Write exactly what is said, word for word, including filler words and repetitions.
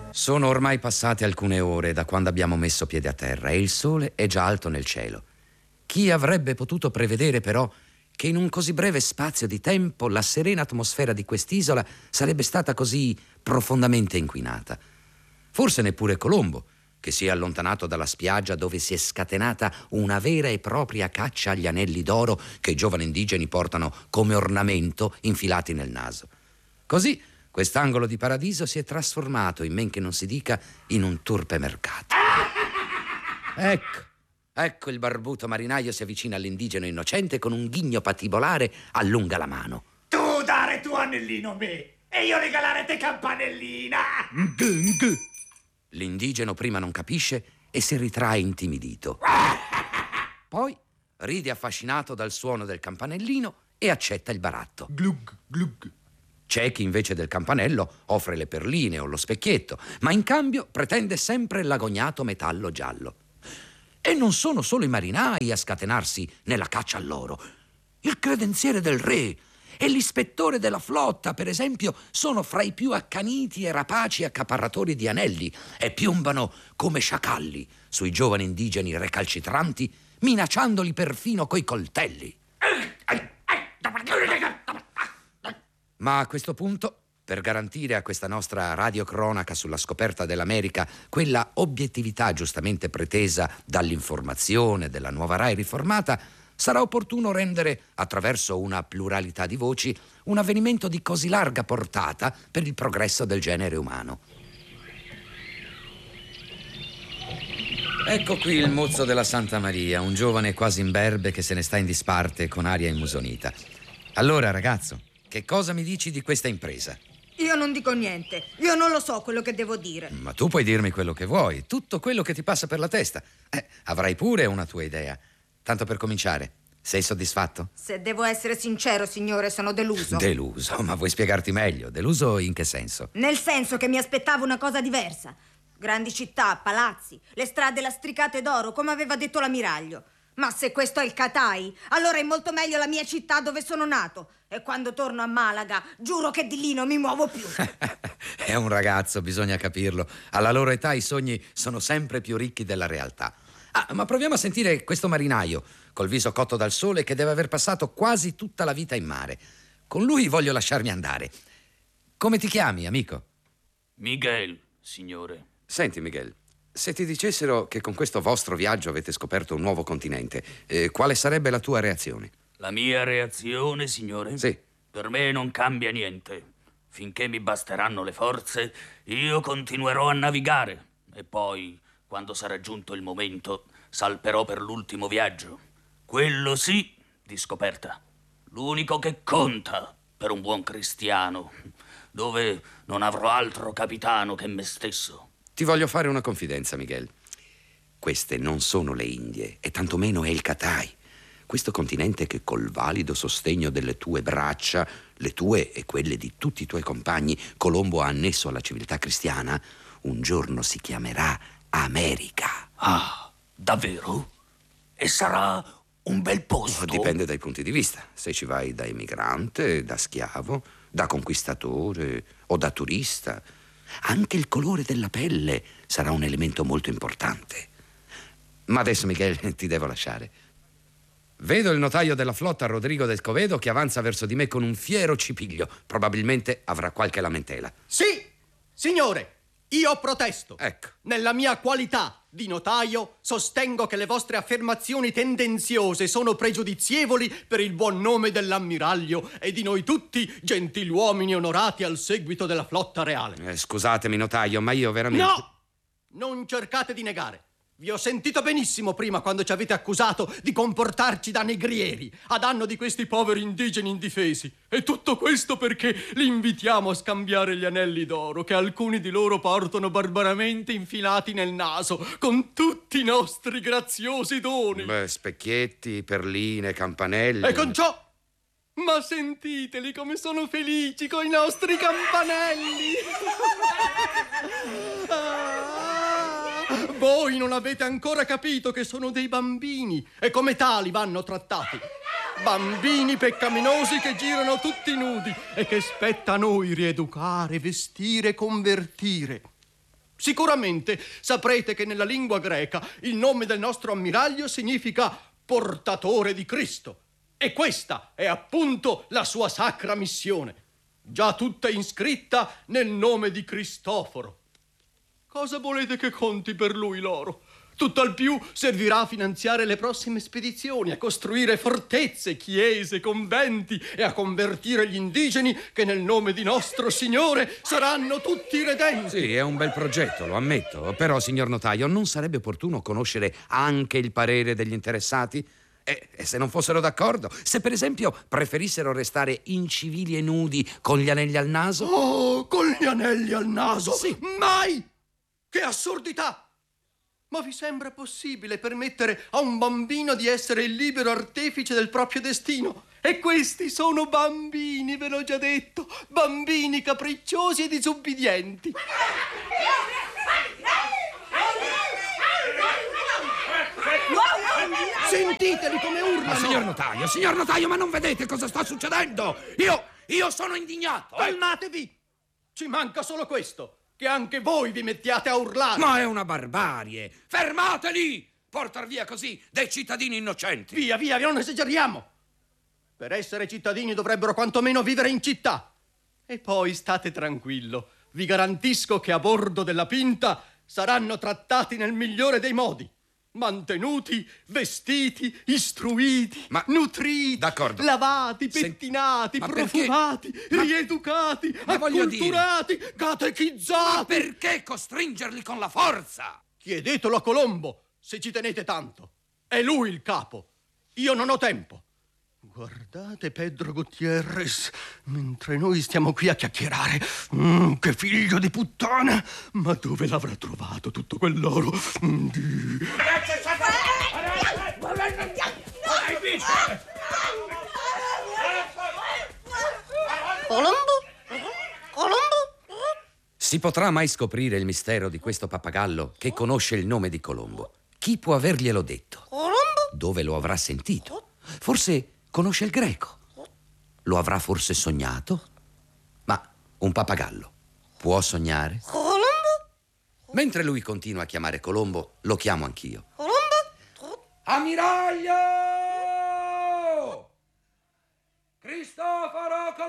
Sono ormai passate alcune ore da quando abbiamo messo piede a terra e il sole è già alto nel cielo. Chi avrebbe potuto prevedere però che in un così breve spazio di tempo la serena atmosfera di quest'isola sarebbe stata così profondamente inquinata? Forse neppure Colombo, che si è allontanato dalla spiaggia dove si è scatenata una vera e propria caccia agli anelli d'oro che i giovani indigeni portano come ornamento infilati nel naso. Così quest'angolo di paradiso si è trasformato, in men che non si dica, in un turpe mercato. Ecco, ecco il barbuto marinaio si avvicina all'indigeno innocente con un ghigno patibolare, allunga la mano. Tu dare tuo anellino a me e io regalare te campanellina. L'indigeno prima non capisce e si ritrae intimidito. Poi ride affascinato dal suono del campanellino e accetta il baratto. Glug, glug. C'è chi invece del campanello offre le perline o lo specchietto, ma in cambio pretende sempre l'agognato metallo giallo. E non sono solo i marinai a scatenarsi nella caccia all'oro. Il credenziere del re e l'ispettore della flotta, per esempio, sono fra i più accaniti e rapaci accaparratori di anelli e piombano come sciacalli sui giovani indigeni recalcitranti, minacciandoli perfino coi coltelli. Ma a questo punto, per garantire a questa nostra radiocronaca sulla scoperta dell'America quella obiettività giustamente pretesa dall'informazione della nuova Rai riformata, sarà opportuno rendere, attraverso una pluralità di voci, un avvenimento di così larga portata per il progresso del genere umano. Ecco qui il mozzo della Santa Maria, un giovane quasi imberbe che se ne sta in disparte con aria immusonita. Allora, ragazzo, che cosa mi dici di questa impresa? Io non dico niente. Io non lo so quello che devo dire. Ma tu puoi dirmi quello che vuoi, tutto quello che ti passa per la testa. Eh, avrai pure una tua idea. Tanto per cominciare, sei soddisfatto? Se devo essere sincero, signore, sono deluso. Deluso? Ma vuoi spiegarti meglio? Deluso in che senso? Nel senso che mi aspettavo una cosa diversa. Grandi città, palazzi, le strade lastricate d'oro, come aveva detto l'ammiraglio. Ma se questo è il Catai, allora è molto meglio la mia città dove sono nato. E quando torno a Malaga, giuro che di lì non mi muovo più. È un ragazzo, bisogna capirlo. Alla loro età i sogni sono sempre più ricchi della realtà. Ah, ma proviamo a sentire questo marinaio, col viso cotto dal sole, che deve aver passato quasi tutta la vita in mare. Con lui voglio lasciarmi andare. Come ti chiami, amico? Miguel, signore. Senti, Miguel, se ti dicessero che con questo vostro viaggio avete scoperto un nuovo continente, eh, quale sarebbe la tua reazione? La mia reazione, signore? Sì. Per me non cambia niente. Finché mi basteranno le forze, io continuerò a navigare. E poi, quando sarà giunto il momento, salperò per l'ultimo viaggio. Quello sì, di scoperta. L'unico che conta per un buon cristiano, dove non avrò altro capitano che me stesso. Ti voglio fare una confidenza, Miguel. Queste non sono le Indie, e tantomeno è il Catai. Questo continente che col valido sostegno delle tue braccia, le tue e quelle di tutti i tuoi compagni, Colombo ha annesso alla civiltà cristiana, un giorno si chiamerà America. Ah, davvero? E sarà un bel posto? Dipende dai punti di vista. Se ci vai da emigrante, da schiavo, da conquistatore o da turista. Anche il colore della pelle sarà un elemento molto importante. Ma adesso, Miguel, ti devo lasciare. Vedo il notaio della flotta, Rodrigo del Covedo, che avanza verso di me con un fiero cipiglio. Probabilmente avrà qualche lamentela. Sì, signore, io protesto. Ecco. Nella mia qualità di notaio sostengo che le vostre affermazioni tendenziose sono pregiudizievoli per il buon nome dell'ammiraglio e di noi tutti, gentiluomini onorati al seguito della flotta reale. Eh, scusatemi, notaio, ma io veramente... No! Non cercate di negare. Vi ho sentito benissimo prima quando ci avete accusato di comportarci da negrieri a danno di questi poveri indigeni indifesi. E tutto questo perché li invitiamo a scambiare gli anelli d'oro che alcuni di loro portano barbaramente infilati nel naso con tutti i nostri graziosi doni. Beh, specchietti, perline, campanelli... E con ciò... Ma sentiteli come sono felici con i nostri campanelli! ah, voi non avete ancora capito che sono dei bambini e come tali vanno trattati. Bambini peccaminosi che girano tutti nudi e che spetta a noi rieducare, vestire e convertire. Sicuramente saprete che nella lingua greca il nome del nostro ammiraglio significa portatore di Cristo. E questa è appunto la sua sacra missione, già tutta iscritta nel nome di Cristoforo. Cosa volete che conti per lui l'oro? Tutt'al più servirà a finanziare le prossime spedizioni, a costruire fortezze, chiese, conventi e a convertire gli indigeni che nel nome di nostro Signore saranno tutti redenti. Sì, è un bel progetto, lo ammetto. Però, signor notaio, non sarebbe opportuno conoscere anche il parere degli interessati? E, e se non fossero d'accordo? Se per esempio preferissero restare incivili e nudi con gli anelli al naso? Oh, con gli anelli al naso? Sì. Mai! Che assurdità! Ma vi sembra possibile permettere a un bambino di essere il libero artefice del proprio destino? E questi sono bambini, ve l'ho già detto, bambini capricciosi e disubbidienti. Sentiteli come urlano! Ma signor notaio, signor notaio, ma non vedete cosa sta succedendo? Io, io sono indignato! eh. Calmatevi! Ci manca solo questo, che anche voi vi mettiate a urlare. Ma è una barbarie! Fermateli! Portar via così dei cittadini innocenti! Via, via, non esageriamo! Per essere cittadini dovrebbero quantomeno vivere in città. E poi state tranquillo, vi garantisco che a bordo della Pinta saranno trattati nel migliore dei modi. Mantenuti, vestiti, istruiti, Ma- nutriti, d'accordo. lavati, Sen- pettinati, Ma profumati, Ma- rieducati, Ma voglio acculturati, Ma catechizzati. perché costringerli con la forza? Chiedetelo a Colombo, se ci tenete tanto. È lui il capo. Io non ho tempo. Guardate Pedro Gutierrez, mentre noi stiamo qui a chiacchierare. Mm, che figlio di puttana! Ma dove l'avrà trovato tutto quell'oro? Mm, di- Colombo? Colombo? Si potrà mai scoprire il mistero di questo pappagallo che conosce il nome di Colombo? Chi può averglielo detto? Colombo? Dove lo avrà sentito? Forse conosce il greco. Lo avrà forse sognato? Ma un pappagallo può sognare? Colombo? Mentre lui continua a chiamare Colombo, lo chiamo anch'io. Colombo? Ammiraglio! Cristoforo Colombo!